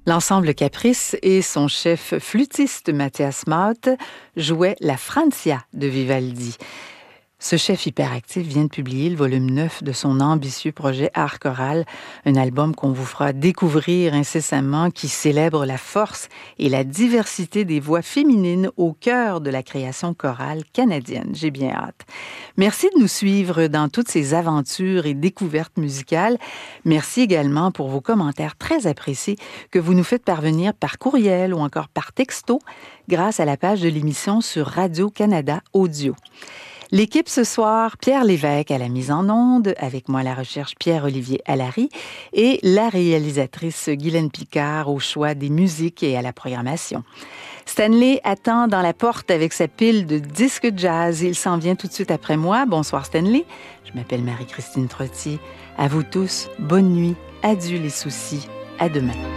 L'ensemble Caprice et son chef flûtiste Mathias Maut jouaient la Francia de Vivaldi. Ce chef hyperactif vient de publier le volume 9 de son ambitieux projet Art choral, un album qu'on vous fera découvrir incessamment qui célèbre la force et la diversité des voix féminines au cœur de la création chorale canadienne. J'ai bien hâte. Merci de nous suivre dans toutes ces aventures et découvertes musicales. Merci également pour vos commentaires très appréciés que vous nous faites parvenir par courriel ou encore par texto grâce à la page de l'émission sur Radio-Canada Audio. L'équipe ce soir, Pierre Lévesque à la mise en onde, avec moi à la recherche Pierre-Olivier Allary et la réalisatrice Guylaine Picard au choix des musiques et à la programmation. Stanley attend dans la porte avec sa pile de disques jazz. Il s'en vient tout de suite après moi. Bonsoir Stanley. Je m'appelle Marie-Christine Trottier. À vous tous, bonne nuit. Adieu les soucis. À demain.